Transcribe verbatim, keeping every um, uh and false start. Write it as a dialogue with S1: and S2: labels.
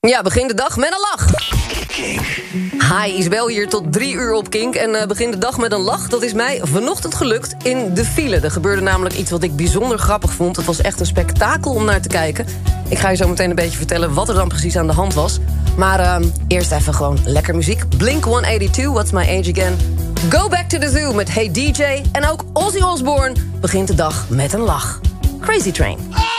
S1: Ja, begin de dag met een lach. Hi, Isabel hier tot drie uur op Kink. En uh, begin de dag met een lach. Dat is mij vanochtend gelukt in de file. Er gebeurde namelijk iets wat ik bijzonder grappig vond. Het was echt een spektakel om naar te kijken. Ik ga je zo meteen een beetje vertellen wat er dan precies aan de hand was. Maar uh, eerst even gewoon lekker muziek. Blink honderdtweeënnegentig, What's My Age Again. Go Back to the Zoo met Hey D J. En ook Ozzy Osbourne begint de dag met een lach. Crazy Train.